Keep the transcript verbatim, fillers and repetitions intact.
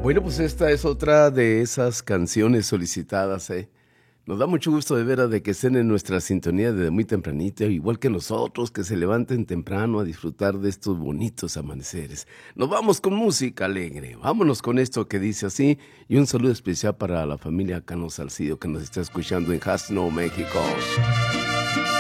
Bueno, pues esta es otra de esas canciones solicitadas, ¿eh? Nos da mucho gusto de veras de que estén en nuestra sintonía desde muy tempranito, igual que nosotros, que se levanten temprano a disfrutar de estos bonitos amaneceres. Nos vamos con música alegre, vámonos con esto que dice así, y un saludo especial para la familia Cano Salcido que nos está escuchando en Jasno, México.